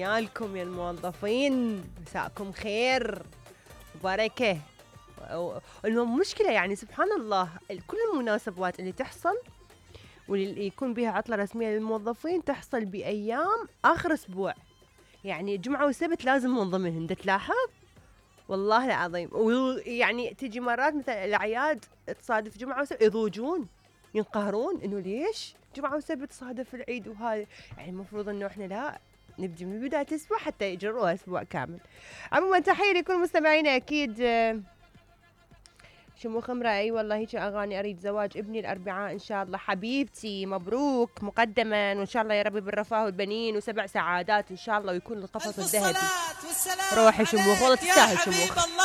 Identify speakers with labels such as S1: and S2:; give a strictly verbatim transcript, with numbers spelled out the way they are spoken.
S1: وياكم يا الموظفين، مساءكم خير وبركة. المشكلة يعني سبحان الله كل المناسبات اللي تحصل واللي يكون بها عطلة رسمية للموظفين تحصل بأيام آخر أسبوع، يعني جمعة وسبت لازم من ضمنهن. تلاحظ والله العظيم، ويعني تجي مرات مثل الأعياد تصادف جمعة وسبت يضوجون ينقهرون إنه ليش جمعة وسبت صادف العيد، وهذا يعني المفروض إنه إحنا لا نبدي من بداية أسبوع حتى يجروها أسبوع كامل. عموما تحية لكل مستمعينا أكيد. شمو خمرة أي أيوة والله هيك أغاني أريد زواج ابني الأربعاء إن شاء الله. حبيبتي مبروك مقدما، وإن شاء الله يا ربي بالرفاه والبنين وسبع سعادات إن شاء الله، ويكون القفص الذهبي. روحي شموخ والله تستاهل شموخ.